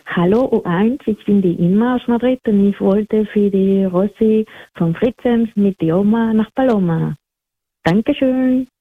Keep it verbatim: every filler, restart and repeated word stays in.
Hallo U eins, ich bin die Inma aus Madrid und ich wollte für die Rossi von Fritzens mit die Oma nach Paloma. Dankeschön.